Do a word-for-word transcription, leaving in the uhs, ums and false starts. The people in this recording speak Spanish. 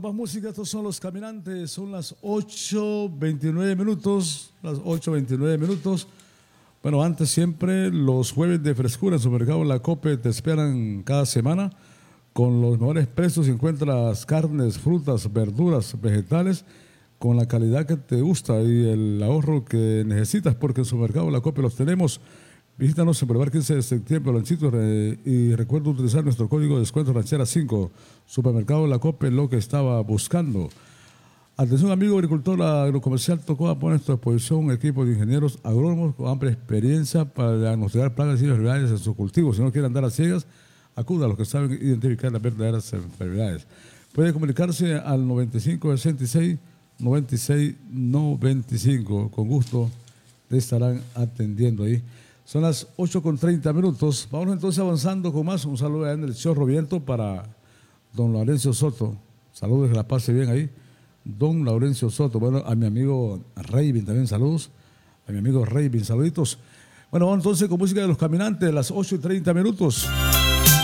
más música, estos son Los Caminantes, son las ocho veintinueve minutos, las ocho veintinueve minutos. Bueno, antes siempre los jueves de frescura en Supermercado La Cope te esperan cada semana con los mejores precios. Encuentras carnes, frutas, verduras, vegetales con la calidad que te gusta y el ahorro que necesitas, porque en Supermercado La Cope los tenemos. Visítanos en Boulevard quince de septiembre, Lanchitos, eh, y recuerda utilizar nuestro código de descuento Ranchera cinco. Supermercado La Cope, lo que estaba buscando. Atención, amigo agricultor, la agrocomercial Tocoa pone a tu disposición un equipo de ingenieros agrónomos con amplia experiencia para diagnosticar plagas y enfermedades en sus cultivos. Si no quiere andar a ciegas, acuda a los que saben identificar las verdaderas enfermedades. Puede comunicarse al noventa y cinco sesenta y seis noventa y seis noventa y cinco. Con gusto te estarán atendiendo ahí. Son las ocho con treinta minutos. Vamos entonces avanzando con más. Un saludo en el Chorro Viento para don Laurencio Soto. Saludos, que la pase bien ahí. Don Laurencio Soto. Bueno, a mi amigo Raybin también saludos. A mi amigo Raybin, saluditos. Bueno, vamos entonces con música de Los Caminantes, las ocho y treinta minutos.